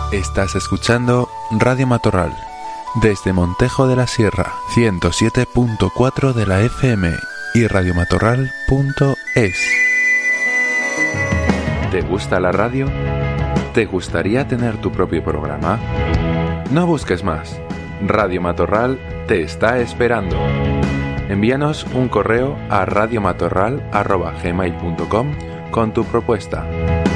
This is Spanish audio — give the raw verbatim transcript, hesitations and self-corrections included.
Estás escuchando Radio Matorral, desde Montejo de la Sierra, ciento siete punto cuatro de la F M y radiomatorral punto es. ¿Te gusta la radio? ¿Te gustaría tener tu propio programa? No busques más. Radio Matorral te está esperando. Envíanos un correo a radiomatorral arroba gmail punto com con tu propuesta.